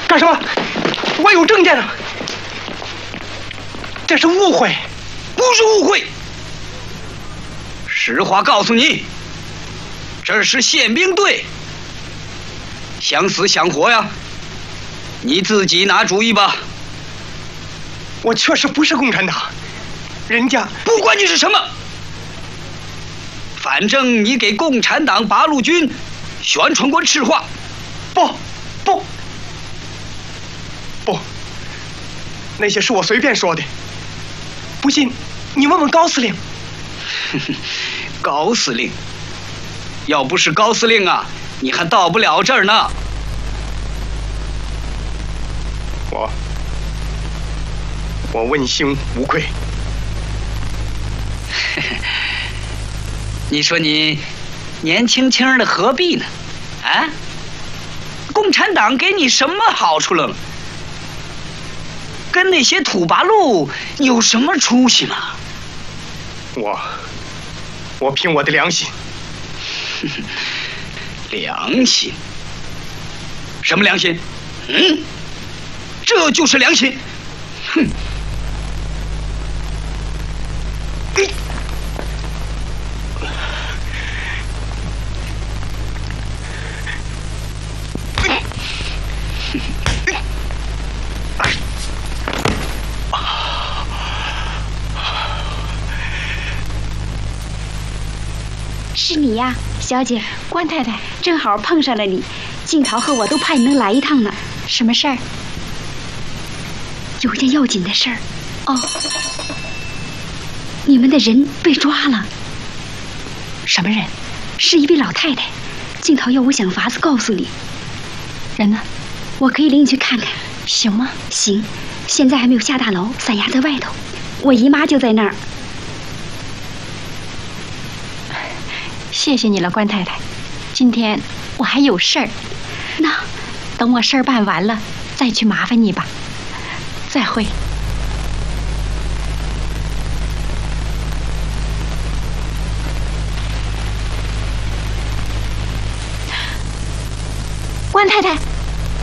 干什么？我有证件啊！这是误会， 不是误会。实话告诉你，这是宪兵队。想死想活呀，你自己拿主意吧。 我确实不是共产党，人家不管你是什么，反正你给共产党八路军宣传过赤话。 不，那些是我随便说的。不信，你问问高司令。 高司令，要不是高司令啊，你还到不了这儿呢。 我问心无愧。 你说你年轻轻的何必呢？啊？共产党给你什么好处了？跟那些土八路有什么出息吗？ 我凭我的良心。 良心？什么良心？这就是良心。哼！ 是你呀，小姐。关太太，正好碰上了你。静桃和我都怕你能来一趟呢。什么事儿？有件要紧的事儿。哦，你们的人被抓了。什么人？是一位老太太。静桃要我想法子告诉你。人呢？我可以领你去看看，行吗？行。现在还没有下大楼，散压在外头。我姨妈就在那儿。谢谢你了，关太太。今天我还有事儿，那等我事儿办完了再去麻烦你吧。再会。关太太。